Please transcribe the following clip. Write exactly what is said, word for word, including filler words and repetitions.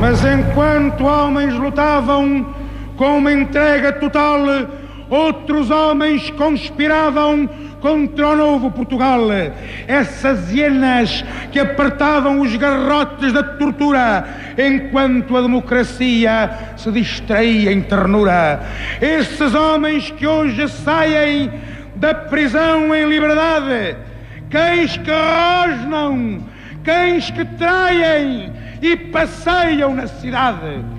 Mas enquanto homens lutavam com uma entrega total, outros homens conspiravam contra o novo Portugal. Essas hienas que apertavam os garrotes da tortura enquanto a democracia se distraía em ternura. Esses homens que hoje saem da prisão em liberdade, cães que rosnam, cães que traem e passeiam na cidade.